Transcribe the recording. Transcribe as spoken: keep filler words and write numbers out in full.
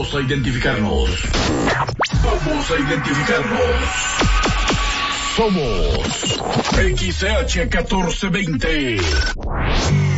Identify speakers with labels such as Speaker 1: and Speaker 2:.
Speaker 1: Vamos a identificarnos. Vamos a identificarnos. Somos X C H catorce veinte.